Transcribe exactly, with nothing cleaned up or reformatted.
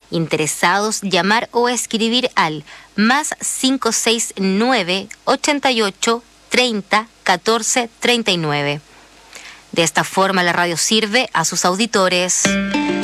Interesados, llamar o escribir al más cinco seis nueve, ochenta y ocho, treinta, catorce, treinta y nueve. De esta forma la radio sirve a sus auditores.